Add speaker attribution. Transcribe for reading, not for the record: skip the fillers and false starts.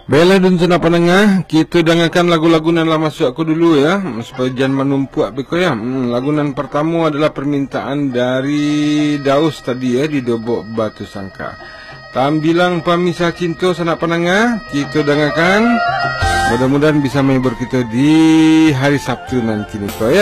Speaker 1: Bela dun sana penengah, kita dengarkan lagu-lagunan lama masuk aku dulu ya, supaya jangan menumpuak beko ya. Lagunan pertama adalah permintaan dari Daus tadi ya, di Dobok Batu Sangka. Tambilang Pamisah Cinta sanak penengah, kita dengarkan. Mudah-mudahan bisa menghibur kita di hari Sabtu nanti nih ya.